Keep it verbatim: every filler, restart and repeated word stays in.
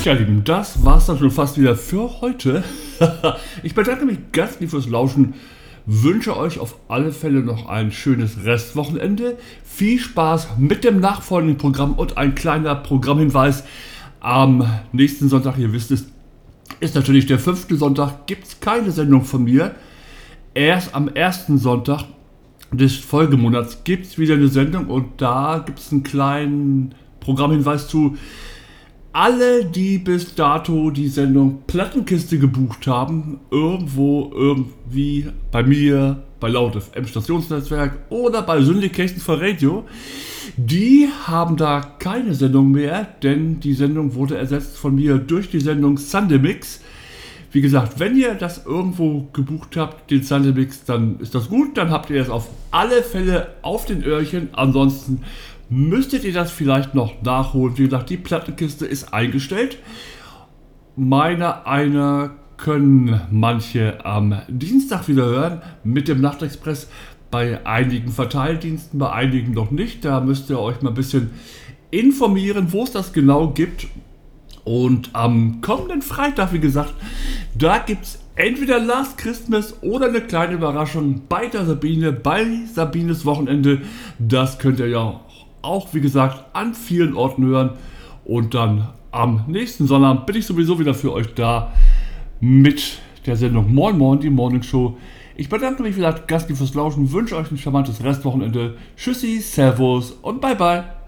Ja, Lieben, das war's dann schon fast wieder für heute. Ich bedanke mich ganz lieb fürs Lauschen. Wünsche euch auf alle Fälle noch ein schönes Restwochenende. Viel Spaß mit dem nachfolgenden Programm und ein kleiner Programmhinweis. Am nächsten Sonntag, ihr wisst es, ist natürlich der fünfte Sonntag, gibt es keine Sendung von mir. Erst am ersten Sonntag des Folgemonats gibt es wieder eine Sendung und da gibt es einen kleinen Programmhinweis zu. Alle, die bis dato die Sendung Plattenkiste gebucht haben, irgendwo, irgendwie bei mir, bei Laut F M Stationsnetzwerk oder bei Syndication for Radio, die haben da keine Sendung mehr, denn die Sendung wurde ersetzt von mir durch die Sendung Sunday Mix. Wie gesagt, wenn ihr das irgendwo gebucht habt, den Sunday Mix, dann ist das gut, dann habt ihr es auf alle Fälle auf den Öhrchen, ansonsten müsstet ihr das vielleicht noch nachholen. Wie gesagt, die Plattenkiste ist eingestellt. Meiner einer können manche am Dienstag wieder hören mit dem Nachtexpress. Bei einigen Verteildiensten, bei einigen noch nicht. Da müsst ihr euch mal ein bisschen informieren, wo es das genau gibt. Und am kommenden Freitag, wie gesagt, da gibt es entweder Last Christmas oder eine kleine Überraschung bei der Sabine, bei Sabines Wochenende. Das könnt ihr ja auch, wie gesagt, an vielen Orten hören. Und dann am nächsten Sonntag bin ich sowieso wieder für euch da mit der Sendung Moin Moin, die Morning Show. Ich bedanke mich, wie gesagt, ganz lieb fürs Lauschen, wünsche euch ein charmantes Restwochenende. Tschüssi, Servus und bye bye.